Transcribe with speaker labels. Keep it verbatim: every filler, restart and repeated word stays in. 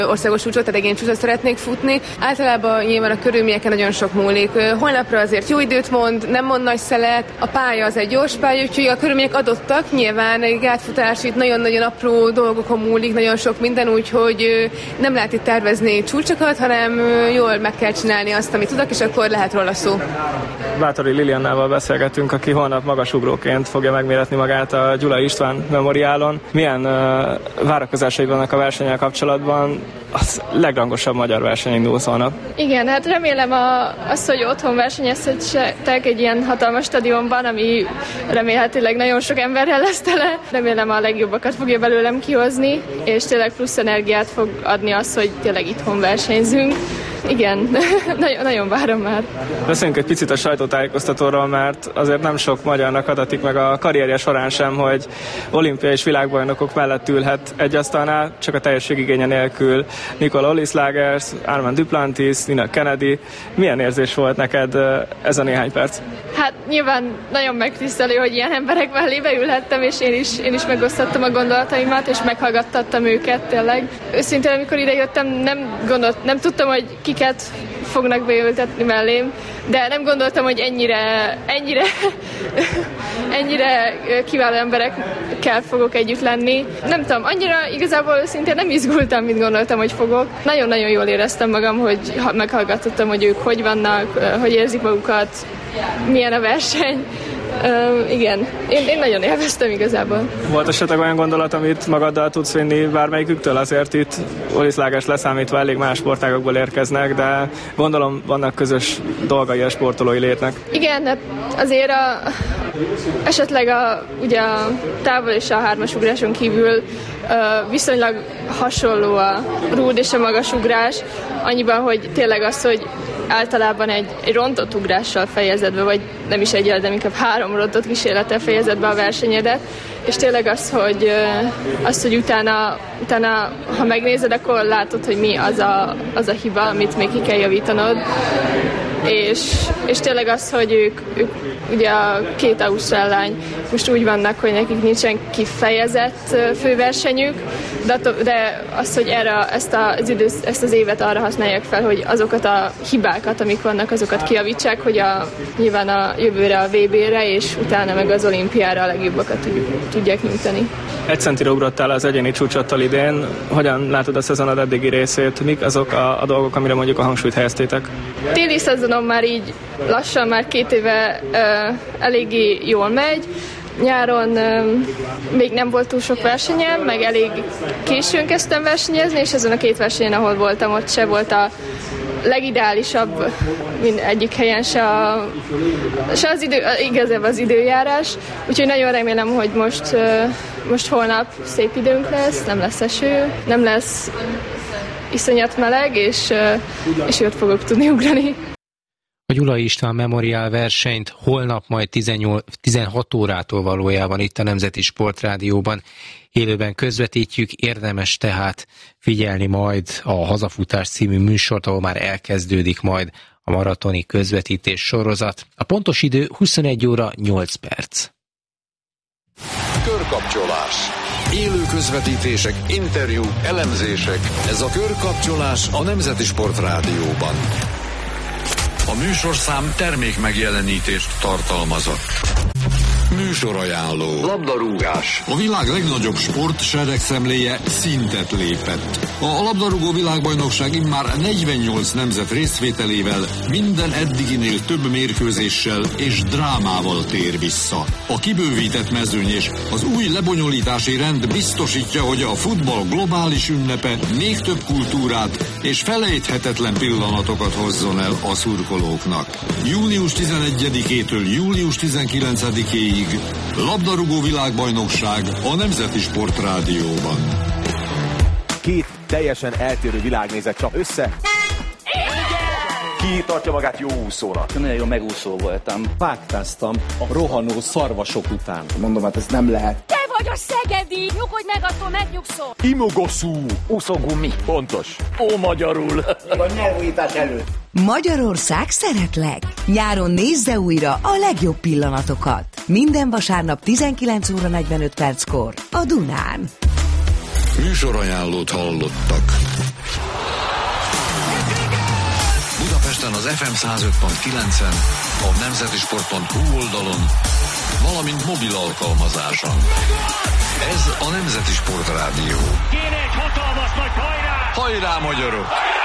Speaker 1: országos csúcsot, tehát én csúcsot szeretnék futni. Általában nyilván a körülményeken nagyon sok múlik. Holnapra azért jó időt mond, nem mond nagy szelet, a pálya az egy gyors pálya, úgyhogy a körülmények adottak, nyilván egy gátfutás itt nagyon-nagyon apró dolgokon múlik, nagyon sok minden, úgyhogy nem lehet itt tervezni csúcsokat, hanem jól meg kell csinálni azt, amit tudok, és akkor lehet róla szó.
Speaker 2: Bátori Liliannával beszélgetünk, aki holnap magasugróként fogja megméretni magát a Gyula István Memoriálon. Milyen uh, várakozásai vannak a versennyel kapcsolatban? Az legrangosabb magyar verseny indul holnap.
Speaker 3: Igen, hát remélem a, azt, hogy otthon versenyezhetek egy ilyen hatalmas stadionban, ami remélhetőleg nagyon sok emberrel lesz tele. Remélem a legjobbakat fogja belőlem kihozni, és tényleg plusz energiát fog adni az, hogy tényleg itthon versenyzünk. Igen, nagyon, nagyon várom már.
Speaker 2: Beszéljünk egy picit a sajtótájékoztatóról, mert azért nem sok magyarnak adatik meg a karrierje során sem, hogy olimpiai és világbajnokok mellett ülhet egy asztalnál, csak a teljességigénye nélkül. Nicola Olislagers, Armand Duplantis, Nina Kennedy. Milyen érzés volt neked ez a néhány perc?
Speaker 3: Hát nyilván nagyon megtisztelő, hogy ilyen emberek mellé beülhettem, és én is, én is megosztottam a gondolataimat, és meghallgattattam őket tényleg. Őszintén, amikor idejöttem, nem gondolt, nem tudtam, hogy kiket fognak beültetni mellém, de nem gondoltam, hogy ennyire, ennyire, ennyire kiváló emberekkel fogok együtt lenni. Nem tudom, annyira igazából szintén nem izgultam, mint gondoltam, hogy fogok. Nagyon-nagyon jól éreztem magam, hogy meghallgatottam, hogy ők hogy vannak, hogy érzik magukat, milyen a verseny. Uh, igen, én, én nagyon élveztem igazából.
Speaker 2: Volt esetleg olyan gondolat, amit magaddal tudsz vinni bármelyiküktől? Azért itt Olislagers leszámítva elég más sportágokból érkeznek, de gondolom vannak közös dolgai a sportolói létnek.
Speaker 3: Igen, de azért a, esetleg a, ugye a távol és a hármasugráson kívül uh, viszonylag hasonló a rúd és a magasugrás, annyiban, hogy tényleg az, hogy általában egy, egy rontott ugrással fejezed be, vagy nem is egy, de inkább három rontott kísérlettel fejezed be a versenyedet, és tényleg az, hogy, az, hogy utána, utána, ha megnézed, akkor látod, hogy mi az a, az a hiba, amit még ki kell javítanod, és, és tényleg az, hogy ők, ők ugye a két ausztrál lány most úgy vannak, hogy nekik nincsen kifejezett főversenyük, de, de az, hogy erre ezt, az idő, ezt az évet arra használják fel, hogy azokat a hibákat, amik vannak, azokat kijavítsák, hogy a, nyilván a jövőre a vé bére, és utána meg az olimpiára a legjobbakat tudják nyújtani.
Speaker 2: Egy centire ugrottál az egyéni csúcsottal idén. Hogyan látod a szezonod eddigi részét? Mik azok a, a dolgok, amire mondjuk a hangsúlyt helyeztétek?
Speaker 3: Téli szezonom már így lassan, már két éve uh, eléggé jól megy. Nyáron uh, még nem volt túl sok versenyem, meg elég későn kezdtem versenyezni, és ezen a két versenyen, ahol voltam, ott se volt a legideálisabb mind egyik helyen se, a, se az idő, igazából az időjárás. Úgyhogy nagyon remélem, hogy most, uh, most holnap szép időnk lesz, nem lesz eső, nem lesz iszonyat meleg, és, uh, és jót fogok tudni ugrani.
Speaker 4: A Gyula István Memoriál versenyt holnap majd tizenhat órától valójában itt a Nemzeti Sportrádióban élőben közvetítjük, érdemes tehát figyelni majd a Hazafutás című műsort, ahol már elkezdődik majd a maratoni közvetítés sorozat. A pontos idő huszonegy óra nyolc perc.
Speaker 5: Körkapcsolás. Élő közvetítések, interjúk, elemzések. Ez a Körkapcsolás a Nemzeti Sportrádióban. A műsorszám termék megjelenítést tartalmazott. Műsorajánló. Labdarúgás. A világ legnagyobb sport seregszemléje szintet lépett. A labdarúgó világbajnokság immár negyvennyolc nemzet részvételével minden eddiginél több mérkőzéssel és drámával tér vissza. A kibővített mezőny és az új lebonyolítási rend biztosítja, hogy a futball globális ünnepe még több kultúrát és felejthetetlen pillanatokat hozzon el a szurkolóknak. június tizenegyedikétől július tizenkilencedikéig labdarúgó világbajnokság a Nemzeti Sportrádióban.
Speaker 6: Két teljesen eltérő világnézet csap össze. Ki tartja magát jó úszónak?
Speaker 7: Nagyon jó megúszó voltam.
Speaker 8: Páktáztam a rohanó szarvasok után.
Speaker 6: Mondom, hát ez nem lehet.
Speaker 9: Te vagy a szegedi! Nyugodj meg, attól megnyugszol!
Speaker 6: Imogoszú!
Speaker 7: Úszógumi.
Speaker 6: Pontos. Ó, magyarul.
Speaker 7: A nyelvújítás előtt.
Speaker 10: Magyarország szeretlek! Nyáron nézze újra a legjobb pillanatokat. Minden vasárnap tizenkilenc óra negyvenöt perckor a Dunán.
Speaker 5: Műsorajánlót hallottak. ezen az ef em száz öt pont kilencen, a nemzetisport pont hu oldalon, valamint mobil alkalmazáson. Ez a Nemzeti Sport Rádió.
Speaker 11: Kéne egy hatalmas nagy hajrá!
Speaker 5: Hajrá, magyarok!